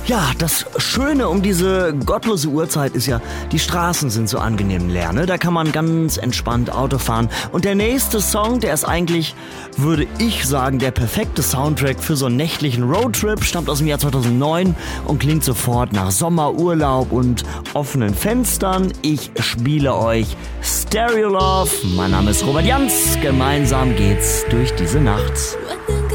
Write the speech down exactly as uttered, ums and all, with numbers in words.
Ja, das Schöne um diese gottlose Uhrzeit ist ja, die Straßen sind so angenehm leer, ne? Da kann man ganz entspannt Auto fahren. Und der nächste Song, der ist eigentlich, würde ich sagen, der perfekte Soundtrack für so einen nächtlichen Roadtrip, stammt aus dem Jahr zweitausendneun und klingt sofort nach Sommerurlaub und offenen Fenstern. Ich spiele euch Stereo Love. Mein Name ist Robert Jans. Gemeinsam geht's durch diese Nacht.